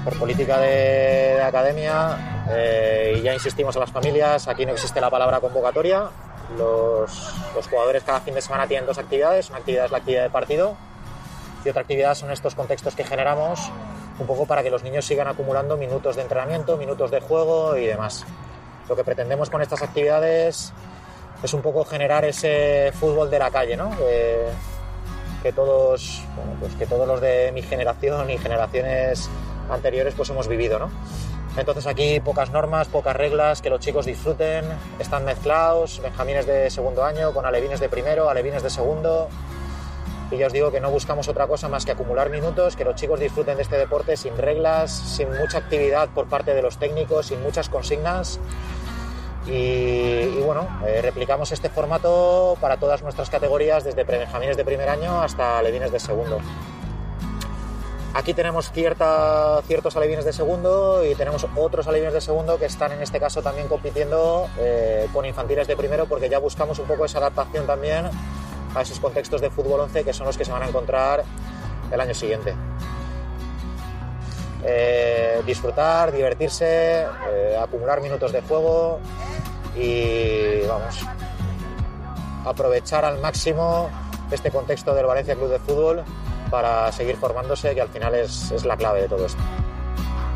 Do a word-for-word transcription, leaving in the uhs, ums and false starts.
por política de, de academia, eh, y ya insistimos a las familias, aquí no existe la palabra convocatoria. Los, los jugadores cada fin de semana tienen dos actividades. Una actividad es la actividad de partido y otra actividad son estos contextos que generamos un poco para que los niños sigan acumulando minutos de entrenamiento, minutos de juego y demás. Lo que pretendemos con estas actividades es un poco generar ese fútbol de la calle, ¿no? Que, que todos, bueno, pues que todos los de mi generación y generaciones anteriores pues hemos vivido, ¿no? Entonces aquí pocas normas, pocas reglas, que los chicos disfruten, están mezclados, benjamines de segundo año con alevines de primero, alevines de segundo, y ya os digo que no buscamos otra cosa más que acumular minutos, que los chicos disfruten de este deporte sin reglas, sin mucha actividad por parte de los técnicos, sin muchas consignas, y, y bueno, eh, replicamos este formato para todas nuestras categorías, desde prebenjamines de primer año hasta alevines de segundo. Aquí tenemos cierta, ciertos alevines de segundo y tenemos otros alevines de segundo que están en este caso también compitiendo eh, con infantiles de primero, porque ya buscamos un poco esa adaptación también a esos contextos de fútbol once que son los que se van a encontrar el año siguiente. Eh, disfrutar, divertirse, eh, acumular minutos de juego y vamos, aprovechar al máximo este contexto del Valencia Club de Fútbol para seguir formándose, que al final es, es la clave de todo esto.